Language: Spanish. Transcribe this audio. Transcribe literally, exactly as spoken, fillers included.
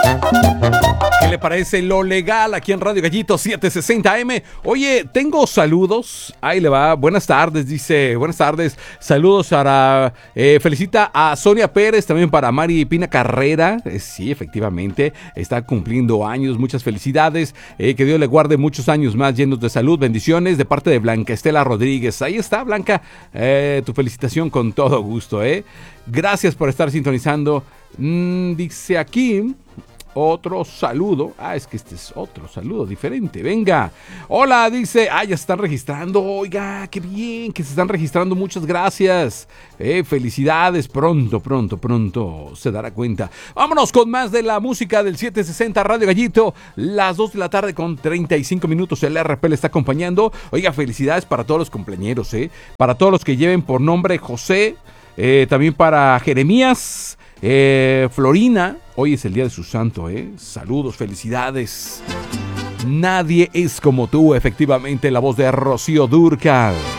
¿Qué le parece lo legal aquí en Radio Gallito setecientos sesenta eme? Oye, tengo saludos. Ahí le va. Buenas tardes, dice. Buenas tardes. Saludos para... Eh, felicita a Sonia Pérez, también para Mari Pina Carrera. Eh, sí, efectivamente. Está cumpliendo años. Muchas felicidades. Eh, que Dios le guarde muchos años más llenos de salud. Bendiciones de parte de Blanca Estela Rodríguez. Ahí está, Blanca. Eh, tu felicitación con todo gusto, ¿eh? Gracias por estar sintonizando. Mm, dice aquí... Otro saludo. Ah, es que este es otro saludo diferente. Venga. Hola, dice. Ah, ya se están registrando. Oiga, qué bien que se están registrando. Muchas gracias. Eh, felicidades. Pronto, pronto, pronto se dará cuenta. Vámonos con más de la música del setecientos sesenta Radio Gallito. Las dos de la tarde con treinta y cinco minutos. El R P le está acompañando. Oiga, felicidades para todos los cumpleañeros, ¿eh? Para todos los que lleven por nombre José. Eh, también para Jeremías. Eh, Florina, hoy es el día de su santo, ¿eh? Saludos, felicidades. Nadie es como tú, efectivamente, la voz de Rocío Dúrcal.